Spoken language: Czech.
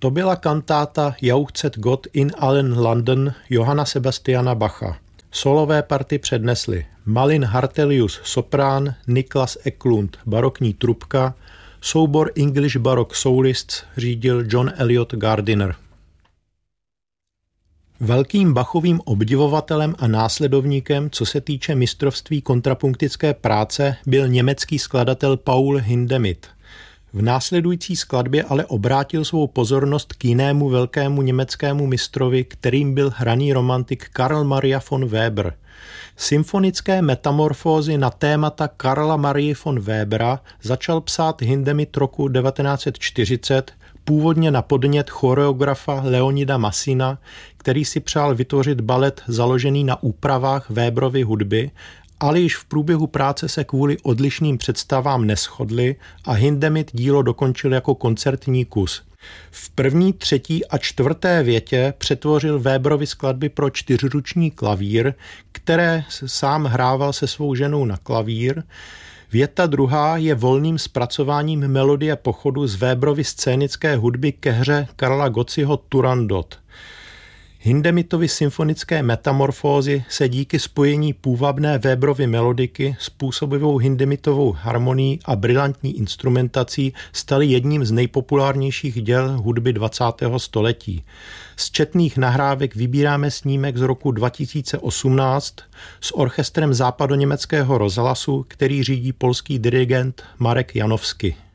To byla kantáta Jauchzet Gott in allen Landen Johanna Sebastiana Bacha. Solové party přednesly Malin Hartelius soprán, Niklas Eklund barokní trubka, soubor English Baroque Solists řídil John Elliot Gardiner. Velkým Bachovým obdivovatelem a následovníkem, co se týče mistrovství kontrapunktické práce, byl německý skladatel Paul Hindemith. V následující skladbě ale obrátil svou pozornost k jinému velkému německému mistrovi, kterým byl hraný romantik Karl Maria von Weber. Symfonické metamorfózy na témata Karla Marie von Webera začal psát Hindemith roku 1940, původně na podnět choreografa Leonida Massina, který si přál vytvořit balet založený na úpravách Weberovy hudby, ale již v průběhu práce se kvůli odlišným představám neshodli a Hindemith dílo dokončil jako koncertní kus. V první, třetí a čtvrté větě přetvořil Weberovy skladby pro čtyřruční klavír, které sám hrával se svou ženou na klavír. Věta druhá je volným zpracováním melodie pochodu z Weberovy scénické hudby ke hře Karla Gotziho Turandot. Hindemithovy symfonické metamorfózy se díky spojení půvabné Weberovy melodiky, způsobivou Hindemithovou harmonií a brilantní instrumentací staly jedním z nejpopulárnějších děl hudby 20. století. Z četných nahrávek vybíráme snímek z roku 2018 s orchestrem západoněmeckého rozhlasu, který řídí polský dirigent Marek Janowski.